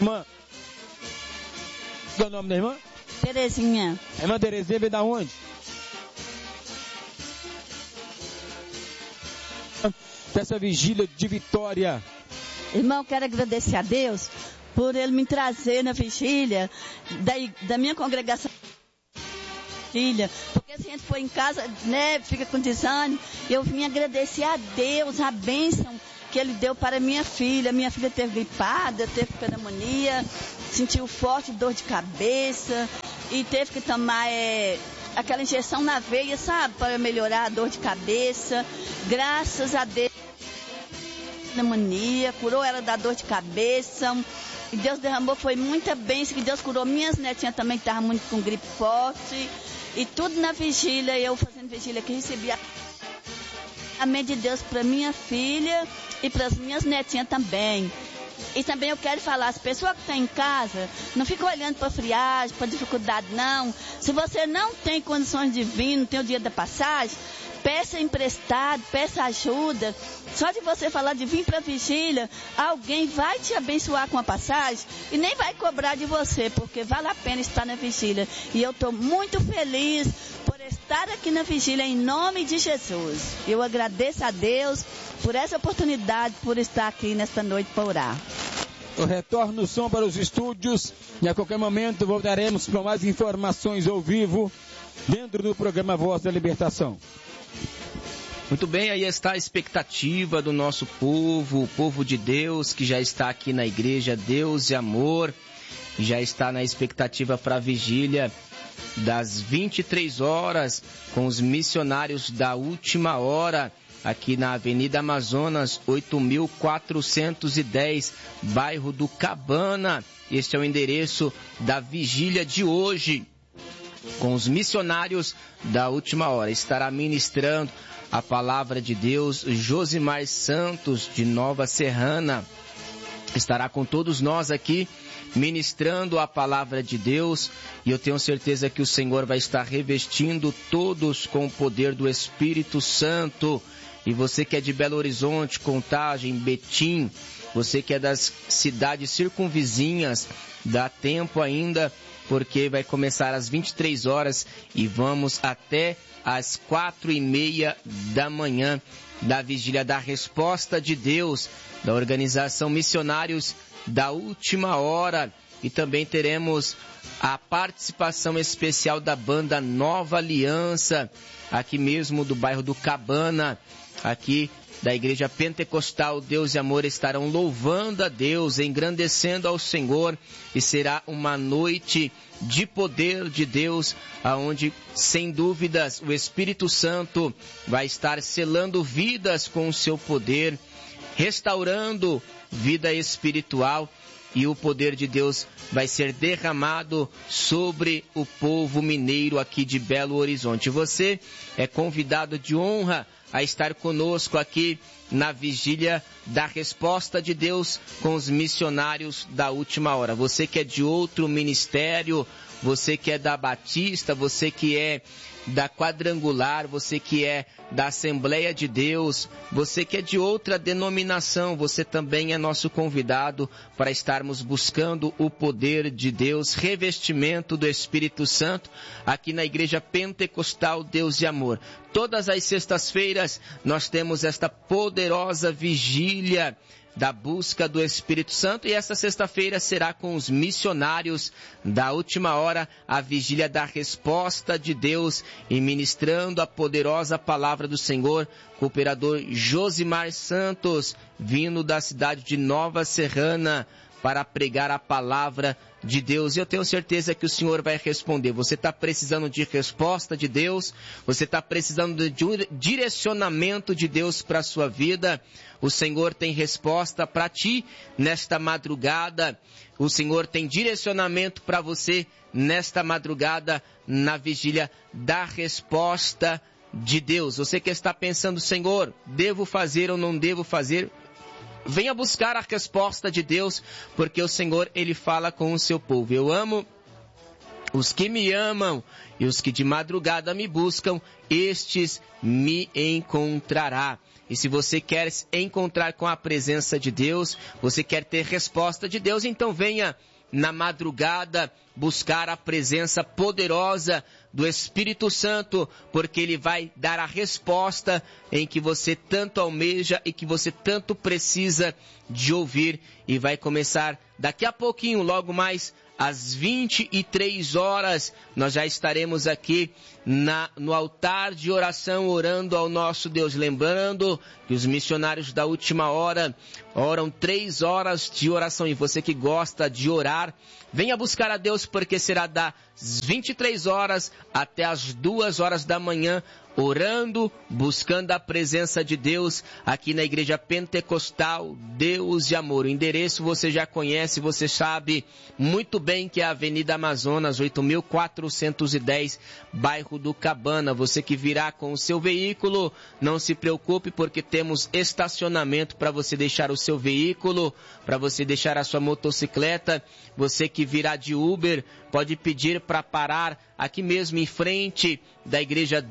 Irmã, qual é o nome da irmã? Terezinha. A irmã Terezinha veio da onde? Dessa vigília de Vitória. Irmão, quero agradecer a Deus por Ele me trazer na vigília da minha congregação. Porque se a gente for em casa, né, fica com desânimo. Eu vim agradecer a Deus, a bênção que Ele deu para minha filha. Minha filha teve gripada, teve pneumonia, sentiu forte dor de cabeça e teve que tomar aquela injeção na veia, sabe, para melhorar a dor de cabeça. Graças a Deus, pneumonia, curou ela da dor de cabeça. E Deus derramou, foi muita bênção, que Deus curou minhas netinhas também, que estavam muito com gripe forte. E tudo na vigília, eu fazendo vigília aqui, recebi a amém de Deus para minha filha e para as minhas netinhas também. E também eu quero falar, as pessoas que estão em casa, não ficam olhando para friagem, para dificuldade, não. Se você não tem condições de vir, não tem o dia da passagem, peça emprestado, peça ajuda. Só de você falar de vir para a vigília, alguém vai te abençoar com a passagem e nem vai cobrar de você, porque vale a pena estar na vigília. E eu estou muito feliz por estar aqui na vigília em nome de Jesus. Eu agradeço a Deus por essa oportunidade, por estar aqui nesta noite para orar. Eu retorno o som para os estúdios e a qualquer momento voltaremos com mais informações ao vivo dentro do programa Voz da Libertação. Muito bem, aí está a expectativa do nosso povo, o povo de Deus que já está aqui na igreja Deus e Amor, já está na expectativa para a vigília das 23 horas com os missionários da última hora, aqui na Avenida Amazonas, 8.410, bairro do Cabana. Este é o endereço da vigília de hoje, com os missionários da última hora. Estará ministrando a palavra de Deus Josimar Santos, de Nova Serrana. Estará com todos nós aqui, ministrando a palavra de Deus, e eu tenho certeza que o Senhor vai estar revestindo todos com o poder do Espírito Santo. E você que é de Belo Horizonte, Contagem, Betim, você que é das cidades circunvizinhas, dá tempo ainda, porque vai começar às 23 horas e vamos até às 4:30 da manhã da vigília da Resposta de Deus, da organização Missionários da Última Hora. E também teremos a participação especial da banda Nova Aliança, aqui mesmo do bairro do Cabana, aqui da Igreja Pentecostal Deus e Amor. Estarão louvando a Deus, engrandecendo ao Senhor, e será uma noite de poder de Deus, aonde, sem dúvidas, o Espírito Santo vai estar selando vidas com o seu poder, restaurando vida espiritual, e o poder de Deus vai ser derramado sobre o povo mineiro aqui de Belo Horizonte. Você é convidado de honra a estar conosco aqui na vigília da Resposta de Deus com os missionários da última hora. Você que é de outro ministério, você que é da Batista, você que é da Quadrangular, você que é da Assembleia de Deus, você que é de outra denominação, você também é nosso convidado para estarmos buscando o poder de Deus, revestimento do Espírito Santo, aqui na Igreja Pentecostal Deus e Amor. Todas as sextas-feiras nós temos esta poderosa vigília da busca do Espírito Santo, e essa sexta-feira será com os missionários da última hora, a vigília da Resposta de Deus, e ministrando a poderosa palavra do Senhor, com o operador Josimar Santos, vindo da cidade de Nova Serrana, para pregar a palavra de Deus. E eu tenho certeza que o Senhor vai responder. Você está precisando de resposta de Deus? Você está precisando de um direcionamento de Deus para a sua vida? O Senhor tem resposta para ti nesta madrugada. O Senhor tem direcionamento para você nesta madrugada, na vigília da Resposta de Deus. Você que está pensando, Senhor, devo fazer ou não devo fazer? Venha buscar a resposta de Deus, porque o Senhor, Ele fala com o seu povo. Eu amo os que me amam, e os que de madrugada me buscam, estes me encontrará. E se você quer se encontrar com a presença de Deus, você quer ter resposta de Deus, então venha na madrugada buscar a presença poderosa do Espírito Santo, porque Ele vai dar a resposta em que você tanto almeja e que você tanto precisa de ouvir. E vai começar daqui a pouquinho, logo mais às 23 horas, nós já estaremos aqui no altar de oração, orando ao nosso Deus. Lembrando que os missionários da última hora oram 3 horas de oração. E você que gosta de orar, venha buscar a Deus, porque será das 23 horas até as 2 horas da manhã, orando, buscando a presença de Deus aqui na Igreja Pentecostal Deus de Amor. O endereço você já conhece, você sabe muito bem que é a Avenida Amazonas, 8.410, bairro do Cabana. Você que virá com o seu veículo, não se preocupe, porque temos estacionamento para você deixar o seu veículo, para você deixar a sua motocicleta. Você que virá de Uber, pode pedir para parar aqui mesmo em frente da Igreja